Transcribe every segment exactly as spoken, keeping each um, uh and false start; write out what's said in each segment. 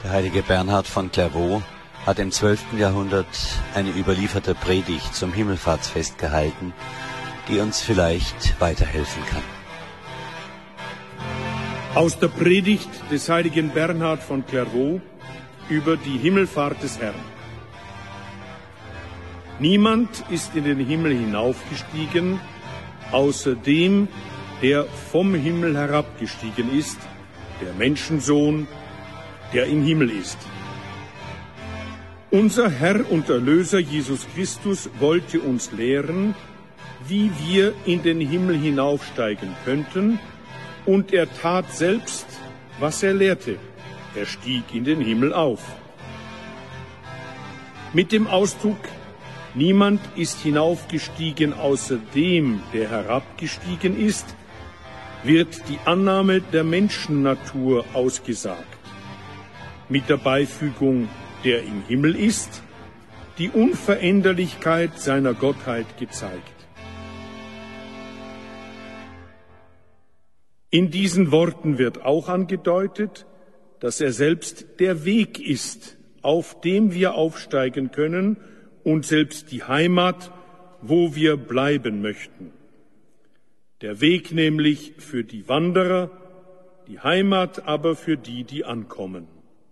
Der heilige Bernhard von Clairvaux hat im zwölften Jahrhundert eine überlieferte Predigt zum Himmelfahrtsfest gehalten, die uns vielleicht weiterhelfen kann. Aus der Predigt des heiligen Bernhard von Clairvaux über die Himmelfahrt des Herrn. Niemand ist in den Himmel hinaufgestiegen, außer dem, der vom Himmel herabgestiegen ist, der Menschensohn, der im Himmel ist. Unser Herr und Erlöser Jesus Christus wollte uns lehren, wie wir in den Himmel hinaufsteigen könnten, und er tat selbst, was er lehrte. Er stieg in den Himmel auf. Mit dem Ausdruck "Niemand ist hinaufgestiegen außer dem, der herabgestiegen ist", wird die Annahme der Menschennatur ausgesagt. Mit der Beifügung "der im Himmel ist", die Unveränderlichkeit seiner Gottheit gezeigt. In diesen Worten wird auch angedeutet, dass er selbst der Weg ist, auf dem wir aufsteigen können, und selbst die Heimat, wo wir bleiben möchten. Der Weg nämlich für die Wanderer, die Heimat aber für die, die ankommen.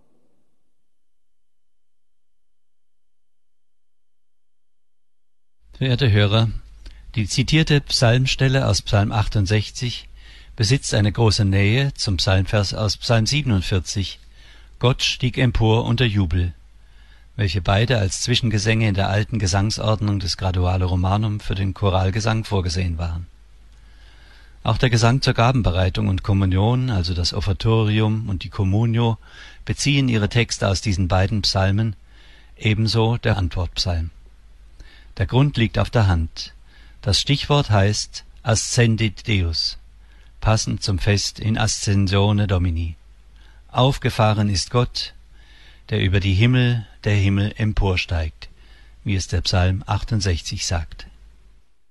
Verehrte Hörer, die zitierte Psalmstelle aus Psalm achtundsechzig besitzt eine große Nähe zum Psalmvers aus Psalm siebenundvierzig, Gott stieg empor unter Jubel, welche beide als Zwischengesänge in der alten Gesangsordnung des Graduale Romanum für den Choralgesang vorgesehen waren. Auch der Gesang zur Gabenbereitung und Kommunion, also das Offertorium und die Communio, beziehen ihre Texte aus diesen beiden Psalmen, ebenso der Antwortpsalm. Der Grund liegt auf der Hand. Das Stichwort heißt Ascendit Deus, passend zum Fest in Ascensione Domini. Aufgefahren ist Gott, der über die Himmel der Himmel emporsteigt, wie es der Psalm achtundsechzig sagt.